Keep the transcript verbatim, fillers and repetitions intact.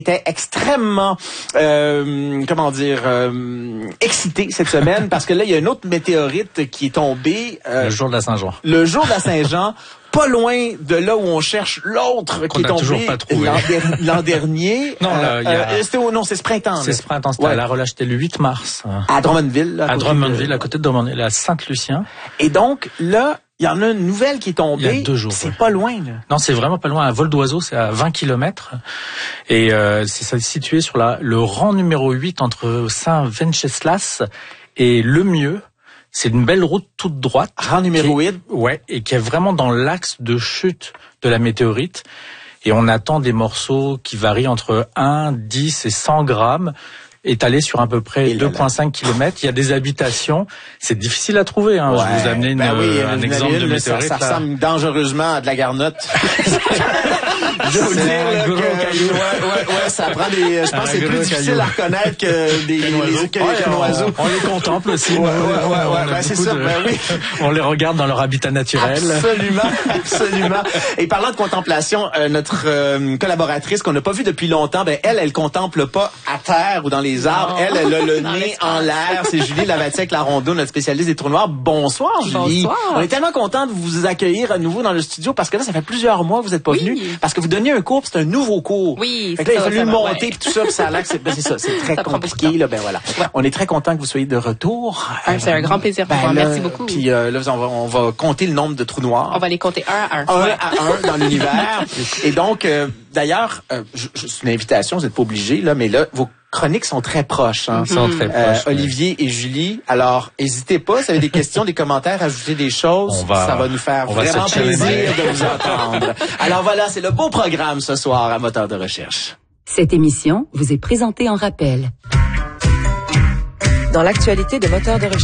était extrêmement, euh, comment dire, euh, excité cette semaine parce que là, il y a une autre météorite qui est tombée. Euh, le jour de la Saint-Jean. Le jour de la Saint-Jean, pas loin de là où on cherche l'autre qui est tombé l'an, der- l'an dernier. Non, là, euh, il y a... euh, c'était au, non, c'est ce printemps. C'est ce printemps, c'était ouais. à la relâche, c'était le huit mars. À Drummondville. Là, à, à Drummondville, de... à côté de Drummondville, à Saint-Lucien. Et donc, là, il y en a une nouvelle qui est tombée. Il y a deux jours. C'est ouais. pas loin, là. Non, c'est vraiment pas loin. Un vol d'oiseau, c'est à vingt kilomètres. Et euh, c'est ça, situé sur la, le rang numéro huit entre Saint-Venceslas et Lemieux. C'est une belle route toute droite. Rang numéro huit. Ouais, et qui est vraiment dans l'axe de chute de la météorite. Et on attend des morceaux qui varient entre un, dix et cent grammes, étalés sur à peu près deux virgule cinq kilomètres. Il y a des habitations. C'est difficile à trouver. Hein. Ouais, Je vous ai amené une, ben oui, un une exemple ville, de météorite. Ça, ça ressemble dangereusement à de la garnotte. Je veux c'est dire un gros que, caillou. Ouais, ouais, ouais, ça prend des. Je pense que c'est plus difficile caillou. à reconnaître que des les oiseaux. Que, ouais, qu'un oiseau. On, on les contemple aussi. Ouais, ouais, on, ouais, on ouais, ben c'est ça. De, ben oui. On les regarde dans leur habitat naturel. Absolument, absolument. Et parlant de contemplation, euh, notre euh, collaboratrice qu'on n'a pas vue depuis longtemps, ben elle, elle contemple pas à terre ou dans les arbres. Non. Elle, elle a le nez en l'air. C'est Julie Lavatiec-Larondeau, notre spécialiste des trous noirs. Bonsoir, Julie. Bonsoir. On est tellement content de vous accueillir à nouveau dans le studio parce que là, ça fait plusieurs mois que vous n'êtes pas oui. venus parce que vous donniez un cours, puis c'est un nouveau cours. Oui. Fait que là, il a fallu le monter ouais. puis tout ça, puis ça a l'air que c'est, ben, c'est ça, c'est très ça compliqué là. Ben voilà. Ouais. On est très content que vous soyez de retour. Ah, c'est euh, un grand plaisir pour ben, moi. Là, merci beaucoup. Puis euh, là, on va, on va compter le nombre de trous noirs. On va les compter un à un. Un ouais. à un dans l'univers. Et donc, euh, d'ailleurs, euh, je, je, c'est une invitation, vous n'êtes pas obligés là, mais là, vos chroniques sont très proches. Hein. Ils sont très proches. Euh, Olivier et Julie. Alors, n'hésitez pas, si vous avez des questions, des commentaires, ajoutez des choses. Va, ça va nous faire vraiment plaisir de vous entendre. Alors voilà, c'est le beau programme ce soir à Moteur de recherche. Cette émission vous est présentée en rappel. Dans l'actualité de Moteur de recherche.